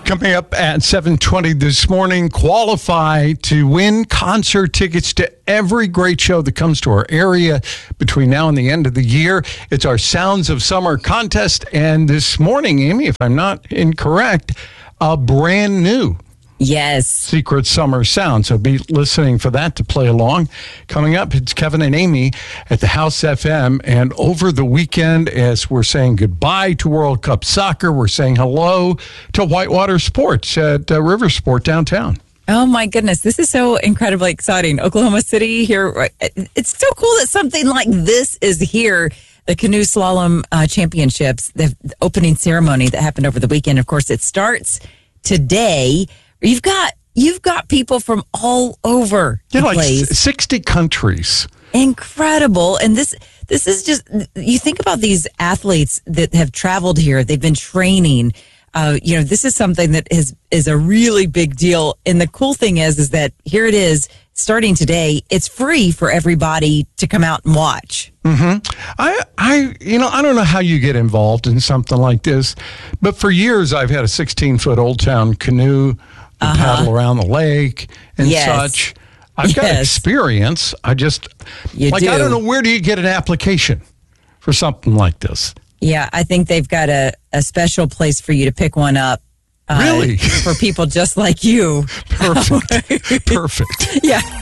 Coming up at 7:20 this morning, qualify to win concert tickets to every great show that comes to our area between now and the end of the year. It's our Sounds of Summer contest. And this morning, Amy, if I'm not incorrect, a brand new Secret Summer Sound. So be listening for that to play along. Coming up, it's Kevin and Amy at the House FM. And over the weekend, as we're saying goodbye to World Cup Soccer, we're saying hello to Whitewater Sports at River Sport downtown. Oh, my goodness. This is so incredibly exciting. Oklahoma City here. It's so cool that something like this is here. The Canoe Slalom Championships, the opening ceremony that happened over the weekend. Of course, it starts today. You've got people from all over the place. 60 countries. Incredible. And this is just, you think about these athletes that have traveled here. They've been training. This is something that is a really big deal. And the cool thing is that here it is starting today. It's free for everybody to come out and watch. Mm-hmm. I don't know how you get involved in something like this, but for years I've had a 16-foot Old Town canoe paddle around the lake and such. I've got experience. I don't know, where do you get an application for something like this? Yeah, I think they've got a special place for you to pick one up. Really? For people just like you. Perfect. Yeah.